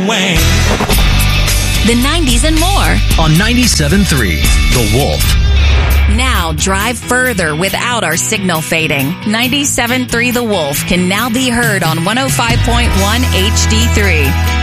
Wang. The 90s and more. On 97.3, The Wolf. Now drive further without our signal fading. 97.3 The Wolf can now be heard on 105.1 HD3.